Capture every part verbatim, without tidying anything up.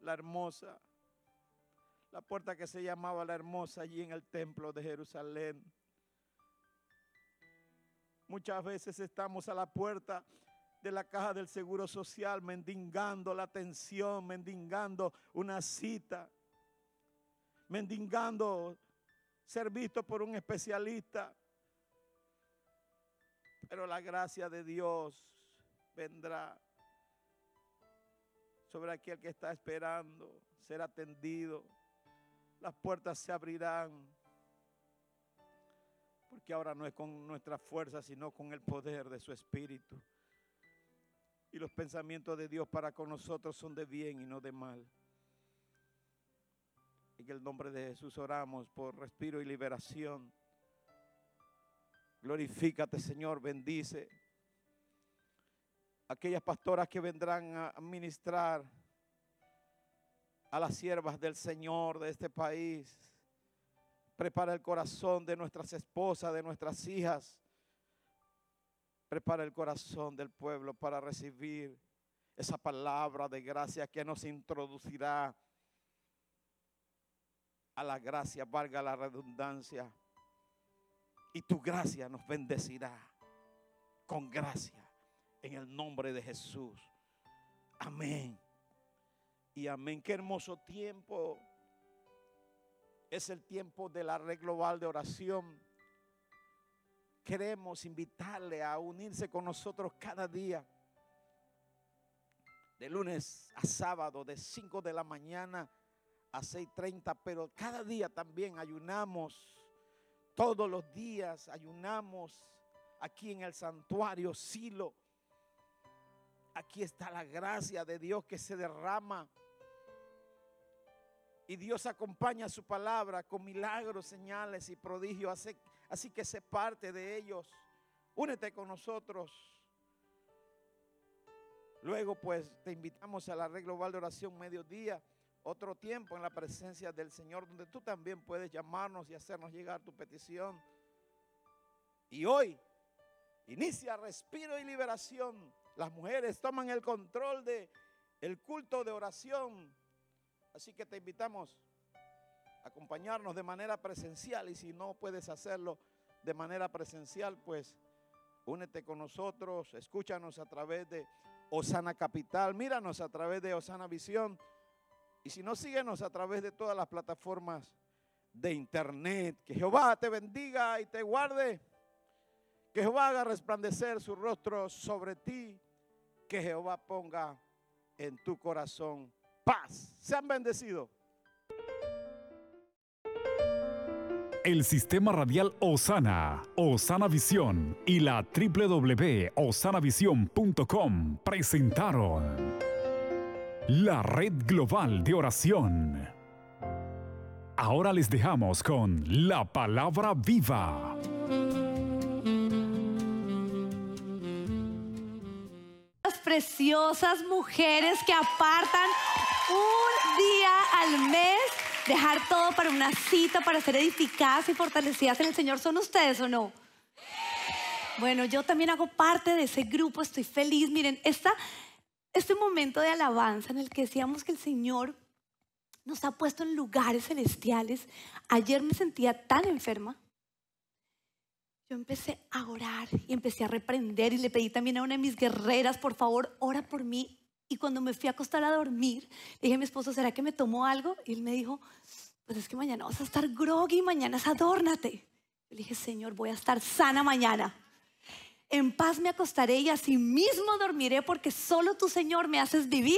la Hermosa, la puerta que se llamaba La Hermosa allí en el templo de Jerusalén. Muchas veces estamos a la puerta de la caja del Seguro Social mendigando la atención, mendigando una cita, mendigando ser visto por un especialista. Pero la gracia de Dios vendrá sobre aquel que está esperando ser atendido. Las puertas se abrirán, porque ahora no es con nuestra fuerza, sino con el poder de su Espíritu. Y los pensamientos de Dios para con nosotros son de bien y no de mal. En el nombre de Jesús oramos por respiro y liberación. Glorifícate, Señor, bendice aquellas pastoras que vendrán a ministrar a las siervas del Señor de este país. Prepara el corazón de nuestras esposas, de nuestras hijas. Prepara el corazón del pueblo para recibir esa palabra de gracia que nos introducirá a la gracia, valga la redundancia. Y tu gracia nos bendecirá con gracia en el nombre de Jesús. Amén. Y amén. Qué hermoso tiempo. Es el tiempo de la red global de oración. Queremos invitarle a unirse con nosotros cada día. De lunes a sábado, de cinco de la mañana a seis y treinta. Pero cada día también ayunamos. Todos los días ayunamos aquí en el santuario Silo. Aquí está la gracia de Dios que se derrama. Y Dios acompaña su palabra con milagros, señales y prodigios. Así, así que sé parte de ellos. Únete con nosotros. Luego pues te invitamos a la red global de oración mediodía. Otro tiempo en la presencia del Señor, donde tú también puedes llamarnos y hacernos llegar tu petición. Y hoy inicia respiro y liberación. Las mujeres toman el control de el culto de oración. Así que te invitamos a acompañarnos de manera presencial. Y si no puedes hacerlo de manera presencial, pues únete con nosotros. Escúchanos a través de Osana Capital. Míranos a través de Osana Visión. Y si no, síguenos a través de todas las plataformas de internet. Que Jehová te bendiga y te guarde. Que Jehová haga resplandecer su rostro sobre ti. Que Jehová ponga en tu corazón paz. Sean bendecidos. El Sistema Radial Osana, Osana Visión y la doble u doble u doble u punto osana visión punto com presentaron la Red Global de Oración. Ahora les dejamos con la palabra viva. Las preciosas mujeres que apartan un día al mes, dejar todo para una cita, para ser edificadas y fortalecidas en el Señor. ¿Son ustedes o no? Bueno, yo también hago parte de ese grupo, estoy feliz. Miren, esta, este momento de alabanza en el que decíamos que el Señor nos ha puesto en lugares celestiales. Ayer me sentía tan enferma. Yo empecé a orar y empecé a reprender y le pedí también a una de mis guerreras, por favor, ora por mí. Y cuando me fui a acostar a dormir, le dije a mi esposo, ¿será que me tomo algo? Y él me dijo, pues es que mañana vas a estar groggy, mañana adórnate. Yo le dije, Señor, voy a estar sana mañana. En paz me acostaré y así mismo dormiré, porque solo tú, Señor, me haces vivir.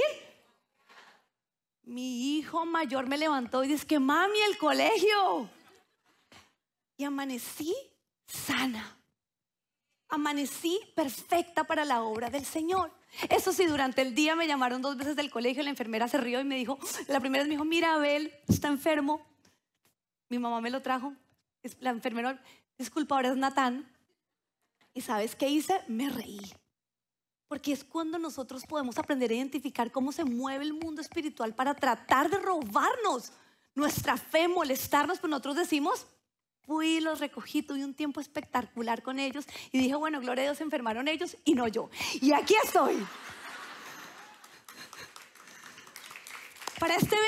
Mi hijo mayor me levantó y dice que mami, el colegio. Y amanecí sana. Amanecí perfecta para la obra del Señor. Eso sí, durante el día me llamaron dos veces del colegio. La enfermera se rió y me dijo, la primera vez me dijo, mira, Abel está enfermo. Mi mamá me lo trajo. La enfermera, disculpa, ahora es Natán. ¿Y sabes qué hice? Me reí. Porque es cuando nosotros podemos aprender a identificar cómo se mueve el mundo espiritual para tratar de robarnos nuestra fe, molestarnos. Pero nosotros decimos, fui, los recogí, tuve un tiempo espectacular con ellos. Y dije, bueno, gloria a Dios, se enfermaron ellos y no yo. Y aquí estoy. para este